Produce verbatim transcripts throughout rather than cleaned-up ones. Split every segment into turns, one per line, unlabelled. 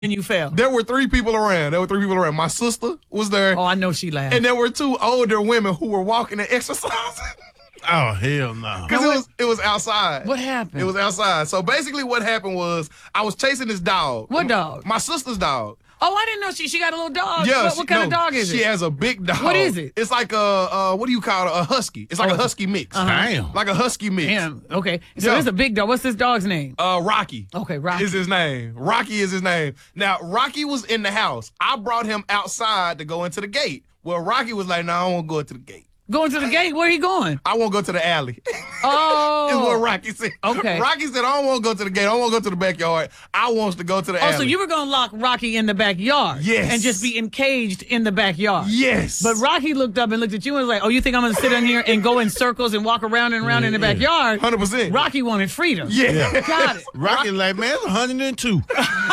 And you fell.
There were three people around. There were three people around. My sister was there.
Oh, I know she laughed.
And there were two older women who were walking and exercising.
Oh, hell no.
Because it was, it was outside.
What happened?
It was outside. So basically what happened was I was chasing this dog.
What dog?
My sister's dog.
Oh, I didn't know she she got a little dog.
Yeah,
What,
she-
what kind
no,
of dog is
She
it?
has a big dog.
What is it?
It's like a, uh, what do you call it? A husky. It's like
Oh,
a husky mix.
uh-huh.
Damn.
Like a husky mix.
Damn. Okay. So
Yeah.
it's a big dog. What's this dog's name?
Uh, Rocky.
Okay, Rocky.
Is his name. Rocky is his name. Now, Rocky was in the house. I brought him outside to go into the gate. Well, Rocky was like, no, I don't want to go into the gate.
Going to the gate? Where he going?
I want to go to the alley.
Oh.
is what Rocky said.
Okay.
Rocky said, I don't want to go to the gate. I don't want to go to the backyard. I want to go to the
Oh,
alley.
so you were going to lock Rocky in the backyard.
Yes.
And just be encaged in the backyard.
Yes.
But Rocky looked up and looked at you and was like, oh, you think I'm going to sit in here and go in circles and walk around and around in the backyard?
one hundred percent.
Rocky wanted freedom.
Yeah.
Got it.
Rocky like, man, it's one hundred two.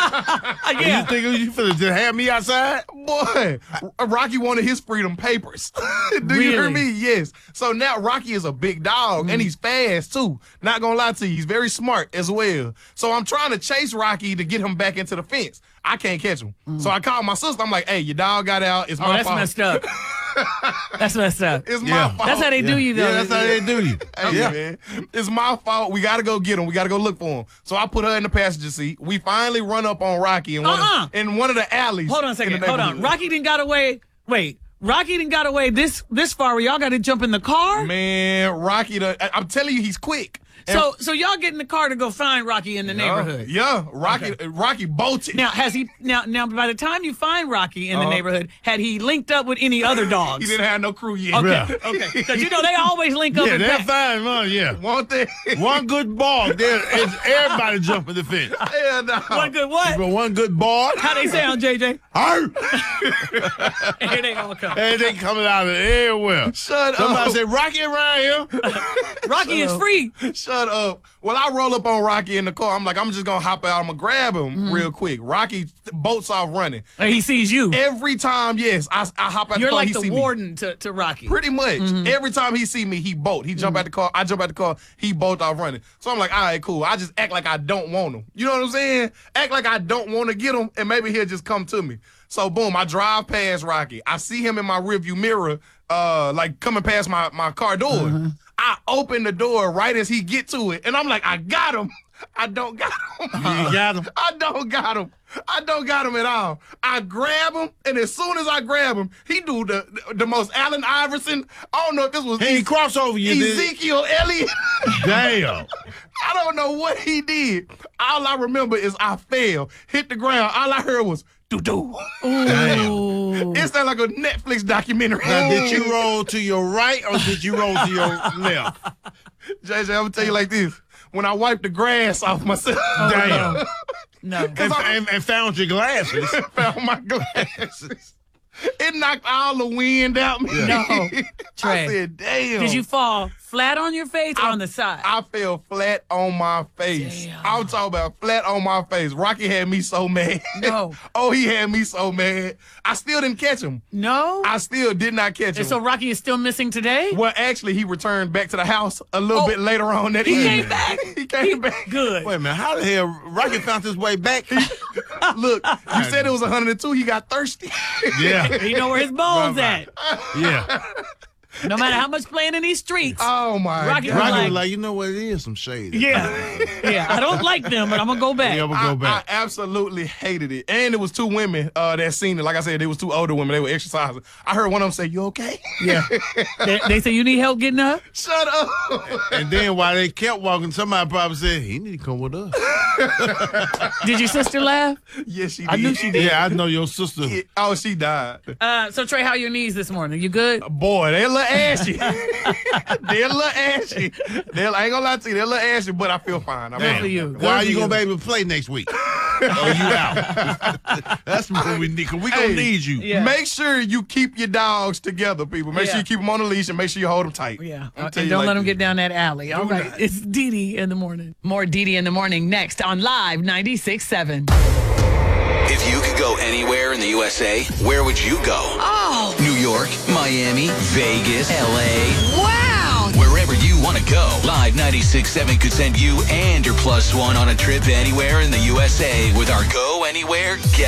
Yeah.
You think you finna just have me outside?
Boy, Rocky wanted his freedom papers. Do you hear
Really?
me? Yes. So now Rocky is a big dog,
Mm-hmm.
and he's fast, too. Not gonna lie to you, he's very smart as well. So I'm trying to chase Rocky to get him back into the fence. I can't catch him. So I called my sister. I'm like, hey, your dog got out. It's
Mm. Oh,
my
that's
fault.
messed up. That's messed up.
It's
Yeah.
my fault.
That's how they do you, though.
Yeah, that's how they do you.
Hey,
Yeah.
man. It's my fault. We got to go get him. We got to go look for him. So I put her in the passenger seat. We finally run up on Rocky in one,
Uh-uh.
of, in one of the alleys.
Hold on a
in
second.
the
Hold on.
neighborhood.
Rocky didn't got away. Wait. Rocky didn't got away this this far where y'all got to jump in the car?
Man, Rocky, the, I, I'm telling you, he's quick. And-
So so y'all get in the car to go find Rocky in the neighborhood.
Yeah, Rocky, Rocky bolted.
Now has he now now by the time you find Rocky in the
Uh-huh.
neighborhood, had he linked up with any other dogs?
he didn't have no crew yet.
Okay,
Yeah.
okay. Because you know they always link up
Yeah,
and
that's
back.
fine, man. Yeah.
One thing.
One good ball, there is everybody jumping the fence.
Hell no.
One good what?
But one good ball,
How they sound, J J?
and
And here they all come.
they coming out of everywhere.
Shut
Somebody
up.
say, Rocky around here.
Rocky is free.
Shut up. Well, I roll up on Rocky in the car. I'm like, I'm just going to hop out. I'm going to grab him
Mm-hmm.
real quick. Rocky bolts off running.
And he sees you.
Every time, yes, I, I hop out
You're
the car,
like
he
the
see me.
warden to, to Rocky.
Pretty much.
Mm-hmm.
Every time he see me, he bolt. He jump out the car. I jump out the car. He bolt off running. So I'm like, all right, cool. I just act like I don't want him. You know what I'm saying? Act like I don't want to get him, and maybe he'll just come to me. So boom, I drive past Rocky. I see him in my rearview mirror, uh, like coming past my, my car door.
Mm-hmm.
I open the door right as he get to it, and I'm like, I got him. I don't got him.
You ain't got him.
I don't got him. I don't got him at all. I grab him, and as soon as I grab him, he do the the most Allen Iverson. I don't know if this was
He ain't cross over you, did he?
Ezekiel Elliott.
Damn.
I don't know what he did. All I remember is I fell, hit the ground. All I heard was doo doo.
Ooh.
It sounded like a Netflix documentary.
Now, did you roll to your right or did you roll to your left?
J J, I'm gonna tell you like this. When I wiped the grass off myself,
Damn.
No.
And, and, and found your glasses.
found my glasses. It knocked all the wind out me.
No.
I
Trey.
said, damn.
Did you fall flat on your face or on the side?
I fell flat on my face.
Damn.
I'm talking about flat on my face. Rocky had me so mad.
No.
Oh, he had me so mad. I still didn't catch him.
no?
I still did not catch him.
And so Rocky is still missing today?
Well, actually, he returned back to the house a little
Oh,
bit later on that
he
evening.
came back?
he came back.
Good.
Wait a minute, how the hell Rocky found his way back?
Look, you said it was one hundred two. He got thirsty.
Yeah,
You know where his bones
Right,
at.
yeah.
No matter how much playing in these streets.
Oh, my
Rocky
God.
was
Rocky
like-
was like, you know what, it is some shade.
Yeah. Yeah. I don't like them, but I'm going to go back.
Yeah, I'm
I,
gonna go
I
back.
absolutely hated it. And it was two women uh, that seen it. Like I said, it was two older women. They were exercising. I heard one of them say, you okay?
Yeah. they, they say you need help getting up?
Shut up.
And then while they kept walking, somebody probably said, he need to come with us.
Did your sister laugh?
Yes, she did.
I knew she did.
Yeah, I know your sister.
Yeah. Oh, she died.
Uh, so, Trey, how are your knees this morning? You good?
Boy, they a little ashy. They're a little ashy. They're, I ain't gonna lie to you, they're a little ashy, but I feel fine. I'm
Good for you.
Why are
Good
you
for
gonna be able to play next week? Or you out? That's what we need. Cause we gonna
Hey,
need you.
Yeah.
Make sure you keep your dogs together, people. Make
Yeah.
sure you keep them on the leash and make sure you hold them tight.
Yeah.
I'm
And
tell
don't
you
let
like
them
this.
get down that alley. All right.
not.
It's Dee Dee in the morning. More Dee Dee in the morning next on Live ninety-six point seven.
If you could go anywhere in the U S A, where would you go?
Oh,
New York, Miami, Vegas, L A.
wow.
wherever you want to go. Live ninety-six point seven could send you and your plus one on a trip anywhere in the U S A with our Go Anywhere Get